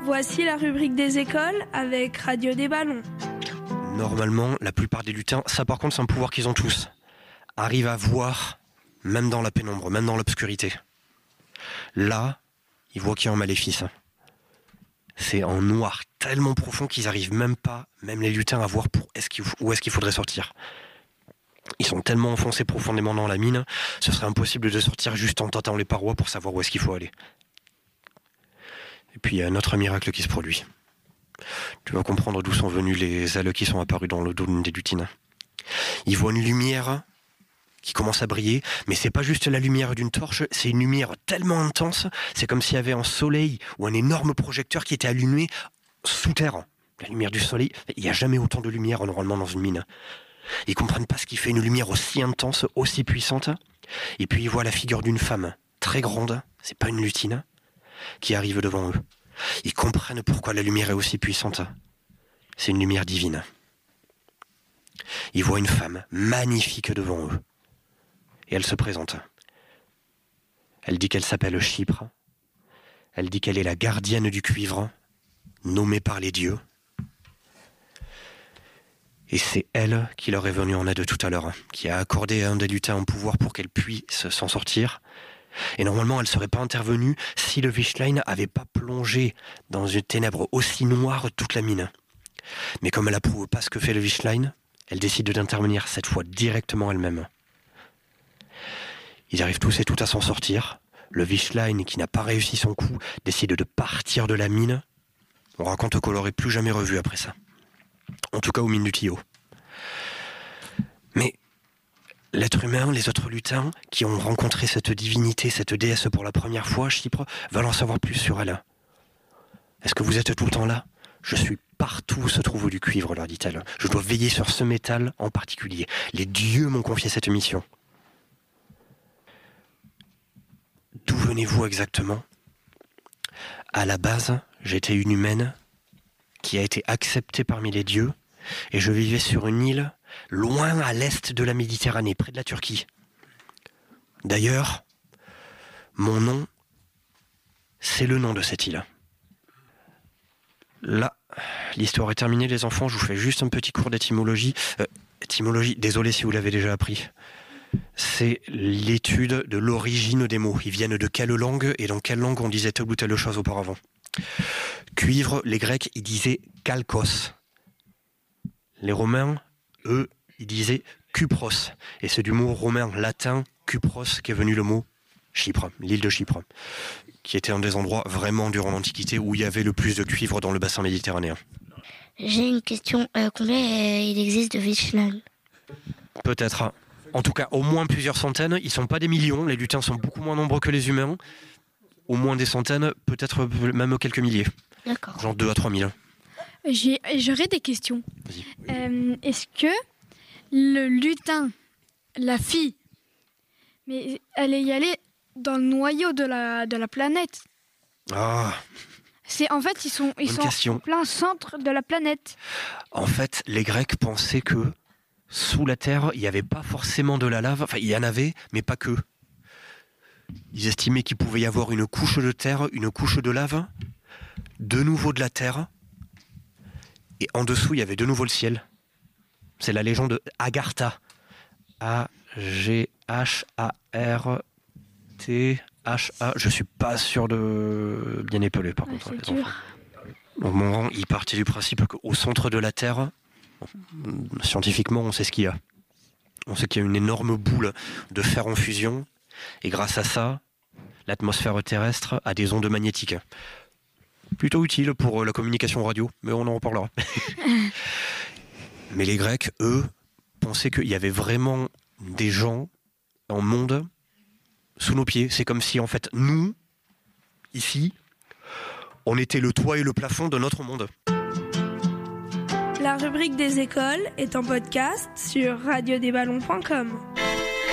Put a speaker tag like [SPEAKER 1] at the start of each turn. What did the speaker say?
[SPEAKER 1] Voici la rubrique des écoles avec Radio des Ballons.
[SPEAKER 2] Normalement, la plupart des lutins, ça par contre c'est un pouvoir qu'ils ont tous, arrivent à voir, même dans la pénombre, même dans l'obscurité. Là, ils voient qu'il y a un maléfice. C'est en noir tellement profond qu'ils arrivent même les lutins, à voir où est-ce qu'il faudrait sortir. Ils sont tellement enfoncés profondément dans la mine, ce serait impossible de sortir juste en tâtant les parois pour savoir où est-ce qu'il faut aller. Et puis il y a un autre miracle qui se produit. Tu vas comprendre d'où sont venus les ailes qui sont apparues dans le dos d'une des lutines. Ils voient une lumière qui commence à briller, mais c'est pas juste la lumière d'une torche, c'est une lumière tellement intense, c'est comme s'il y avait un soleil ou un énorme projecteur qui était allumé sous terre. La lumière du soleil, il n'y a jamais autant de lumière normalement dans une mine. Ils comprennent pas ce qui fait une lumière aussi intense, aussi puissante. Et puis ils voient la figure d'une femme très grande, c'est pas une lutine, qui arrive devant eux. Ils comprennent pourquoi la lumière est aussi puissante. C'est une lumière divine. Ils voient une femme magnifique devant eux. Et elle se présente. Elle dit qu'elle s'appelle Chypre. Elle dit qu'elle est la gardienne du cuivre, nommée par les dieux. Et c'est elle qui leur est venue en aide tout à l'heure, qui a accordé à un des lutins un pouvoir pour qu'elle puisse s'en sortir. Et normalement, elle ne serait pas intervenue si le Wischlein n'avait pas plongé dans une ténèbre aussi noire toute la mine. Mais comme elle approuve pas ce que fait le Wischlein, elle décide d'intervenir cette fois directement elle-même. Ils arrivent tous et toutes à s'en sortir. Le Wischlein, qui n'a pas réussi son coup, décide de partir de la mine. On raconte qu'on l'aurait plus jamais revu après ça. En tout cas aux mines du Tillot. Mais l'être humain, les autres lutins qui ont rencontré cette divinité, cette déesse pour la première fois, Chypre, veulent en savoir plus sur elle. Est-ce que vous êtes tout le temps là ? Je suis partout où se trouve du cuivre, leur dit-elle. Je dois veiller sur ce métal en particulier. Les dieux m'ont confié cette mission. D'où venez-vous exactement ? À la base, j'étais une humaine qui a été acceptée parmi les dieux, et je vivais sur une île loin à l'est de la Méditerranée, près de la Turquie. D'ailleurs, mon nom, c'est le nom de cette île. Là, l'histoire est terminée, les enfants, je vous fais juste un petit cours d'étymologie. Étymologie, désolé si vous l'avez déjà appris. C'est l'étude de l'origine des mots. Ils viennent de quelle langue et dans quelle langue on disait telle ou telle chose auparavant. Cuivre, les Grecs, ils disaient kalkos. Les Romains, eux, ils disaient Cupros. Et c'est du mot romain latin Cupros qu'est venu le mot Chypre, l'île de Chypre, qui était un des endroits vraiment durant l'Antiquité où il y avait le plus de cuivre dans le bassin méditerranéen.
[SPEAKER 3] J'ai une question. Combien il existe de Wischlein ?
[SPEAKER 2] Peut-être. En tout cas, au moins plusieurs centaines. Ils ne sont pas des millions. Les lutins sont beaucoup moins nombreux que les humains. Au moins des centaines, peut-être même quelques milliers.
[SPEAKER 3] D'accord.
[SPEAKER 2] Genre 2 à 3 000.
[SPEAKER 4] J'aurais des questions.
[SPEAKER 2] Vas-y.
[SPEAKER 4] Est-ce que le lutin, la fille, mais elle est y allée dans le noyau de la planète?
[SPEAKER 2] Ah,
[SPEAKER 4] En fait, ils sont
[SPEAKER 2] question.
[SPEAKER 4] en plein centre de la planète.
[SPEAKER 2] en fait, les Grecs pensaient que sous la Terre, il n'y avait pas forcément de la lave. Enfin, il y en avait, mais pas que. Ils estimaient qu'il pouvait y avoir une couche de terre, une couche de lave, de nouveau de la terre, et en dessous, il y avait de nouveau le ciel. C'est la légende de Agartha. A-G-H-A-R-T-H-A. Je suis pas sûr de bien épeler, par contre.
[SPEAKER 4] C'est
[SPEAKER 2] Les
[SPEAKER 4] dur.
[SPEAKER 2] enfants. Donc, mon il partait du principe qu'au centre de la Terre, scientifiquement, on sait ce qu'il y a. On sait qu'il y a une énorme boule de fer en fusion, et grâce à ça, l'atmosphère terrestre a des ondes magnétiques. Plutôt utile pour la communication radio, mais on en reparlera. Mais les Grecs, eux, pensaient qu'il y avait vraiment des gens, un monde, sous nos pieds. C'est comme si, en fait, nous, ici, on était le toit et le plafond de notre monde.
[SPEAKER 1] La rubrique des écoles est en podcast sur radiodesballons.com.